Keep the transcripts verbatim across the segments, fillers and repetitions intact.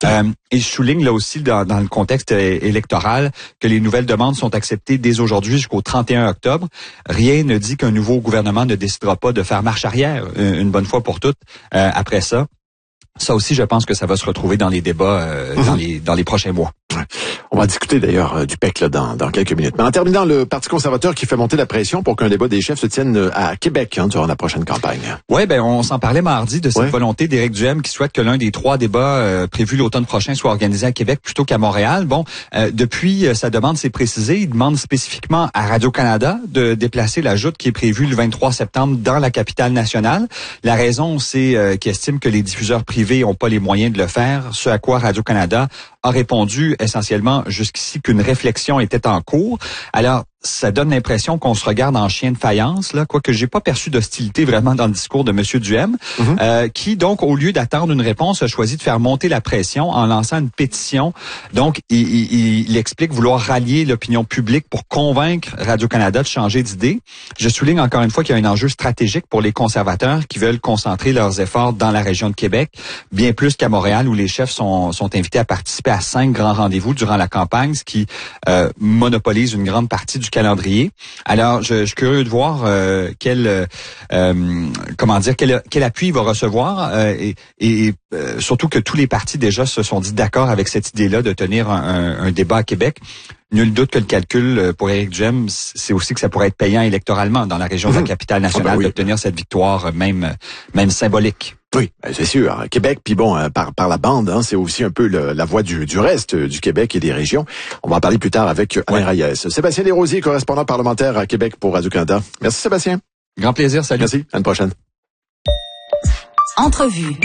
Euh, et je souligne là aussi dans, dans le contexte électoral que les nouvelles demandes sont acceptées dès aujourd'hui jusqu'au trente et un octobre. Rien ne dit qu'un nouveau gouvernement ne décidera pas de faire marche arrière une bonne fois pour toutes euh, après ça. Ça aussi, je pense que ça va se retrouver dans les débats euh, mmh. dans les dans les prochains mois. On va discuter d'ailleurs euh, du P E C là, dans, dans quelques minutes. Mais en terminant, le Parti conservateur qui fait monter la pression pour qu'un débat des chefs se tienne à Québec hein, durant la prochaine campagne. Oui, ben on s'en parlait mardi de cette ouais. volonté d'Éric Duhem qui souhaite que l'un des trois débats euh, prévus l'automne prochain soit organisé à Québec plutôt qu'à Montréal. Bon, euh, depuis euh, sa demande s'est précisée, il demande spécifiquement à Radio-Canada de déplacer la joute qui est prévue le vingt-trois septembre dans la capitale nationale. La raison, c'est euh, qu'il estime que les diffuseurs privés n'ont pas les moyens de le faire, ce à quoi Radio-Canada a répondu essentiellement jusqu'ici qu'une réflexion était en cours. Alors, ça donne l'impression qu'on se regarde en chien de faïence, là, quoique j'ai pas perçu d'hostilité vraiment dans le discours de M. Duhem, mm-hmm. euh, qui donc, au lieu d'attendre une réponse, a choisi de faire monter la pression en lançant une pétition. Donc, il, il, il explique vouloir rallier l'opinion publique pour convaincre Radio-Canada de changer d'idée. Je souligne encore une fois qu'il y a un enjeu stratégique pour les conservateurs qui veulent concentrer leurs efforts dans la région de Québec, bien plus qu'à Montréal, où les chefs sont, sont invités à participer à cinq grands rendez-vous durant la campagne, ce qui euh, monopolise une grande partie du calendrier. Alors, je, je suis curieux de voir euh, quel, euh, comment dire, quel, quel appui il va recevoir euh, et, et euh, surtout que tous les partis déjà se sont dit d'accord avec cette idée-là de tenir un, un, un débat à Québec. Nul doute que le calcul pour Éric Duhem, c'est aussi que ça pourrait être payant électoralement dans la région mmh. de la capitale nationale ah ben oui. d'obtenir cette victoire, même, même symbolique. Oui, c'est sûr. Québec, puis bon, par par la bande, hein, c'est aussi un peu le, la voix du, du reste du Québec et des régions. On va en parler plus tard avec Alain ouais. Reyes. Sébastien Desrosiers, correspondant parlementaire à Québec pour Radio-Canada. Merci Sébastien. Grand plaisir, salut. Merci, à une prochaine. Entrevue.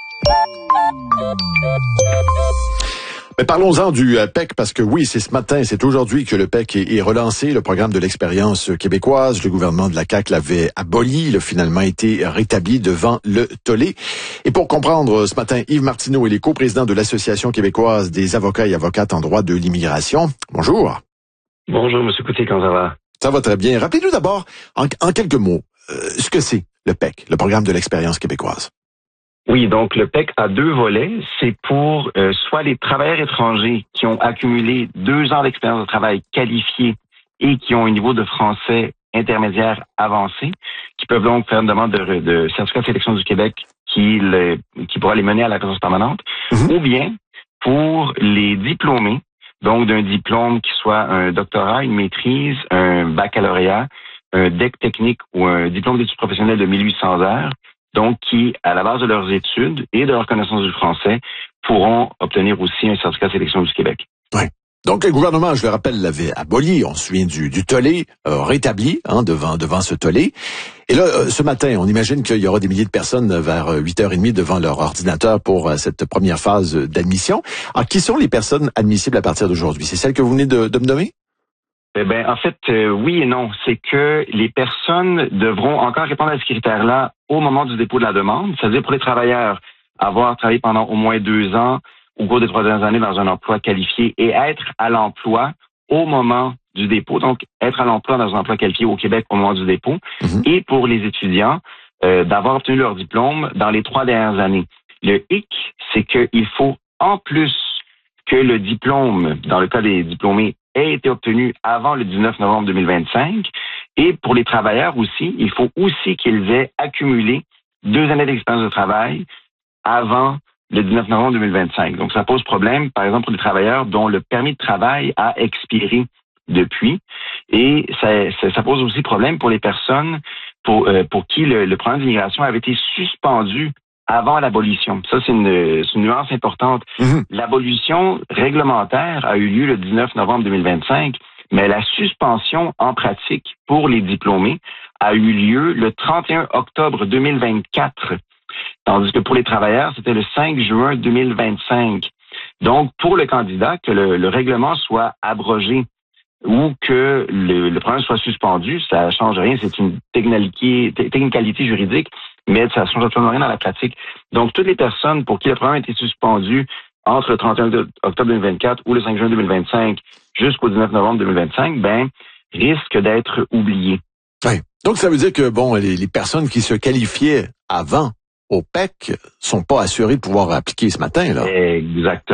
Mais parlons-en du P E C, parce que oui, c'est ce matin, c'est aujourd'hui que le P E C est, est relancé, le programme de l'expérience québécoise. Le gouvernement de la C A Q l'avait aboli, il a finalement été rétabli devant le tollé. Et pour comprendre ce matin, Yves Martineau est le coprésident de l'Association québécoise des avocats et avocates en droit de l'immigration. Bonjour. Bonjour, M. Couté, comment ça va? Ça va très bien. Rappelez-nous d'abord, en, en quelques mots, euh, ce que c'est le P E C, le programme de l'expérience québécoise. Oui, donc le P E C a deux volets. C'est pour euh, soit les travailleurs étrangers qui ont accumulé deux ans d'expérience de travail qualifiée et qui ont un niveau de français intermédiaire avancé, qui peuvent donc faire une demande de, de certificat de sélection du Québec qui, le, qui pourra les mener à la résidence permanente, mmh. ou bien pour les diplômés, donc d'un diplôme qui soit un doctorat, une maîtrise, un baccalauréat, un D E C technique ou un diplôme d'études professionnelles de mille huit cents heures, donc qui, à la base de leurs études et de leur connaissance du français, pourront obtenir aussi un certificat de sélection du Québec. Oui. Donc le gouvernement, je le rappelle, l'avait aboli, on se souvient du, du tollé, euh, rétabli hein, devant devant ce tollé. Et là, euh, ce matin, on imagine qu'il y aura des milliers de personnes vers huit heures trente devant leur ordinateur pour euh, cette première phase d'admission. Alors, qui sont les personnes admissibles à partir d'aujourd'hui? C'est celles que vous venez de, de me nommer? Eh ben, en fait, euh, oui et non. C'est que les personnes devront encore répondre à ce critère-là au moment du dépôt de la demande. C'est-à-dire pour les travailleurs, avoir travaillé pendant au moins deux ans au cours des trois dernières années dans un emploi qualifié et être à l'emploi au moment du dépôt. Donc, être à l'emploi dans un emploi qualifié au Québec au moment du dépôt. Mm-hmm. Et pour les étudiants, euh, d'avoir obtenu leur diplôme dans les trois dernières années. Le hic, c'est qu'il faut, en plus que le diplôme, dans le cas des diplômés, ait été obtenu avant le dix-neuf novembre deux mille vingt-cinq. Et pour les travailleurs aussi, il faut aussi qu'ils aient accumulé deux années d'expérience de travail avant le dix-neuf novembre deux mille vingt-cinq. Donc, ça pose problème, par exemple, pour les travailleurs dont le permis de travail a expiré depuis. Et ça, ça, ça pose aussi problème pour les personnes pour, euh, pour qui le, le programme d'immigration avait été suspendu avant l'abolition. Ça, c'est une, c'est une nuance importante. Mmh. L'abolition réglementaire a eu lieu le dix-neuf novembre deux mille vingt-cinq, mais la suspension en pratique pour les diplômés a eu lieu le trente et un octobre deux mille vingt-quatre, tandis que pour les travailleurs, c'était le cinq juin deux mille vingt-cinq. Donc, pour le candidat, que le, le règlement soit abrogé ou que le, le programme soit suspendu, ça change rien, c'est une technicalité, technicalité juridique, mais ça change absolument rien dans la pratique. Donc, toutes les personnes pour qui le programme a été suspendu entre le trente et un octobre deux mille vingt-quatre ou le cinq juin deux mille vingt-cinq jusqu'au dix-neuf novembre deux mille vingt-cinq, ben, risquent d'être oubliées. Oui. Donc, ça veut dire que, bon, les, les personnes qui se qualifiaient avant au P E C sont pas assurées de pouvoir appliquer ce matin, là. Exactement.